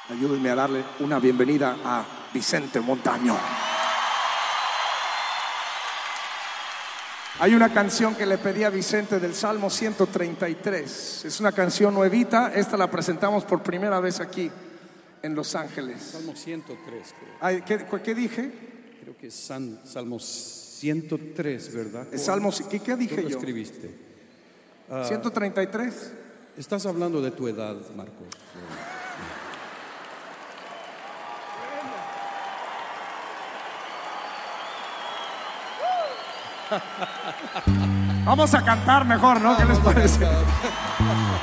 Ayúdenme a darle una bienvenida a Vicente Montaño. Hay una canción que le pedí a Vicente del Salmo 133. Es una canción nuevita. Esta la presentamos por primera vez aquí en Los Ángeles. Salmo 103, creo. Ay, ¿qué dije? Creo que es Salmo 103, ¿verdad? Salmo, ¿qué dije yo? ¿Qué escribiste? 133. Estás hablando de tu edad, Marcos. Vamos a cantar mejor, ¿no? ¿Qué les parece?